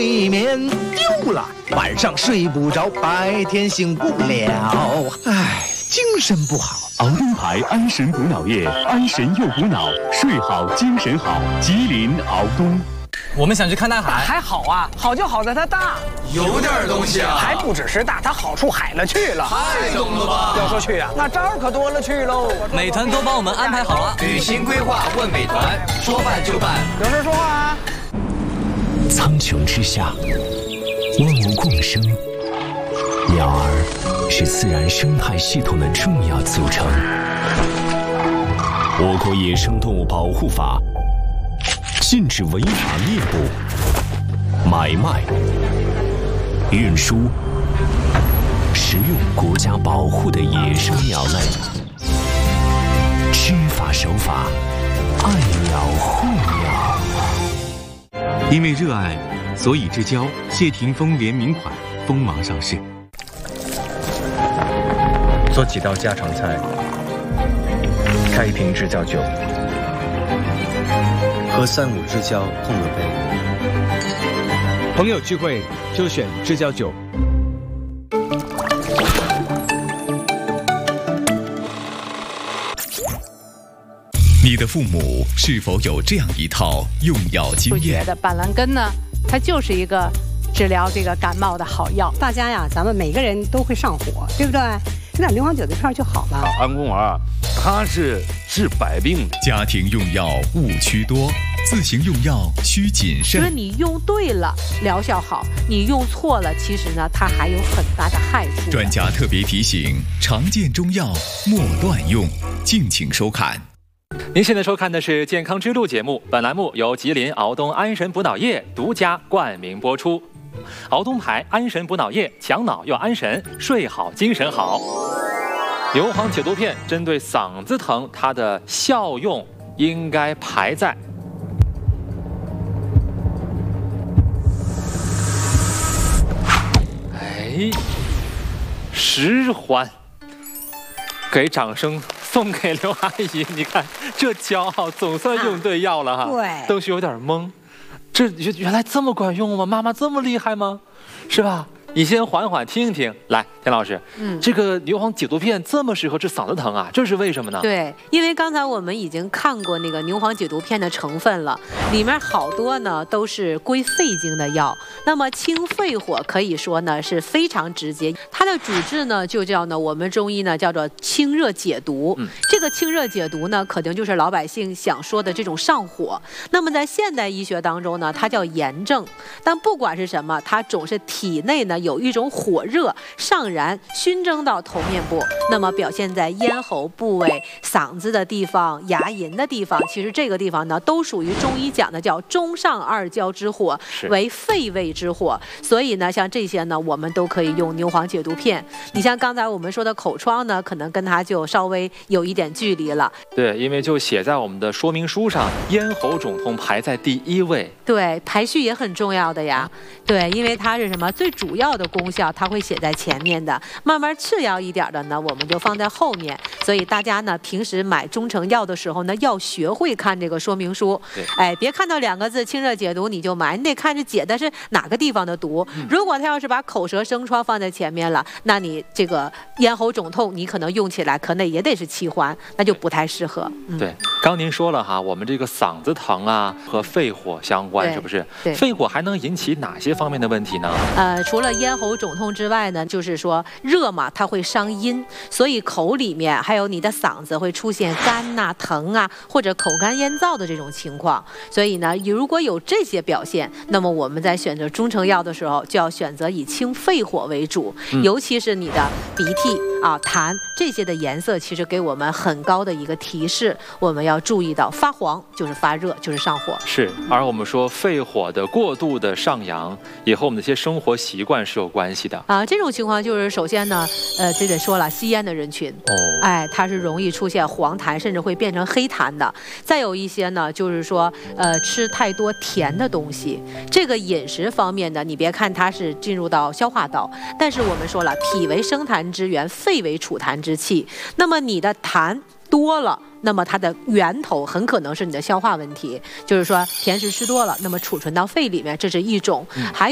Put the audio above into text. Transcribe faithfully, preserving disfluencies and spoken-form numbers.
睡眠丢了，晚上睡不着，白天醒不了，唉，精神不好。 熬东牌安神补脑液，安神又补脑，睡好精神好。吉林熬东。 我们想去看大海， 还好啊，好就好在它大， 有点东西啊， 还不只是大，它好处海了去了， 太懂了吧？ 要说去啊，那招儿可多了去喽。 美团都帮我们安排好了， 旅行规划问美团，说办就办。 有事说话啊。 苍穹之下，万物共生，鸟儿是自然生态系统的重要组成。我国野生动物保护法禁止违法猎捕、买卖、运输、食用国家保护的野生鸟类。知法守法，爱鸟护鸟。 因为热爱，所以之交谢霆锋联名款锋芒上市。 做几道家常菜，开一瓶制酵酒，喝三五之交碰了杯。 朋友聚会就选制酵酒。 你的父母是否有这样一套用药经验？ 我觉得板蓝根呢，它就是一个治疗这个感冒的好药。 大家呀，咱们每个人都会上火，对不对？吃点牛黄酒的片就好了。 安宫丸，它是治百病的。 家庭用药误区多，自行用药需谨慎。 就是你用对了，疗效好；你用错了，其实呢，它还有很大的害处。 专家特别提醒：常见中药莫乱用。敬请收看。 您现在收看的是《健康之路》节目，本栏目由吉林敖东安神补脑液独家冠名播出。敖东牌安神补脑液，强脑又安神，睡好精神好。牛黄解毒片针对嗓子疼，它的效用应该排在哎十环。给掌声送给刘阿姨，你看这骄傲，总算用对药了哈。 对， 邓旭有点懵，这原来这么管用吗？妈妈这么厉害吗？是吧？你先缓缓听一听。来，田老师，嗯，这个牛黄解毒片这么适合治嗓子疼啊？这是为什么呢？ 对，因为刚才我们已经看过那个牛黄解毒片的成分了，里面好多呢都是归肺经的药。那么清肺火可以说呢是非常直接，它的主治呢就叫呢我们中医呢叫做清热解毒。嗯、这个清热解毒呢，肯定就是老百姓想说的这种上火。那么在现代医学当中呢，它叫炎症。但不管是什么，它总是体内呢有一种火热上燃熏蒸到头面部，那么表现在咽喉部位、嗓子的地方、牙龈的地方。其实这个地方呢，都属于中医讲的叫中上二焦之火，为肺胃之火。所以呢，像这些呢，我们都可以用牛黄解毒片。你像刚才我们说的口疮呢，可能跟它就稍微有一点距离了。 对，因为就写在我们的说明书上，咽喉肿痛排在第一位。 对，排序也很重要的呀。对，因为它是什么最主要的功效，它会写在前面的。慢慢次要一点的呢，我们就放在后面。所以大家呢，平时买中成药的时候呢，要学会看这个说明书。哎，别看到两个字清热解毒你就买，你得看着解的是哪个地方的毒。嗯、如果他要是把口舌生疮放在前面了，那你这个咽喉肿痛，你可能用起来可能也得是气环，那就不太适合。嗯、 对，刚您说了哈，我们这个嗓子疼啊和肺火相关，是不是？ 对， 肺火还能引起哪些方面的问题呢？ 呃，除了咽喉肿痛之外呢，就是说热嘛，它会伤阴，所以口里面还有你的嗓子会出现干呐、啊、疼啊，或者口干咽燥的这种情况。所以呢，如果有这些表现，那么我们在选择中成药的时候，就要选择以清肺火为主，嗯、尤其是你的鼻涕啊、痰这些的颜色，其实给我们很高的一个提示，我们要注意到发黄就是发热，就是上火。 是，而我们说肺火的过度的上扬，也和我们的一些生活习惯是有关系的啊。这种情况就是首先呢，呃，这得说了，吸烟的人群，哦，哎，它是容易出现黄痰，甚至会变成黑痰的。再有一些呢，就是说，呃，吃太多甜的东西，这个饮食方面呢，你别看它是进入到消化道，但是我们说了，脾为生痰之源，肺为储痰之器。那么你的痰多了，那么它的源头很可能是你的消化问题，就是说甜食吃多了，那么储存到肺里面，这是一种。还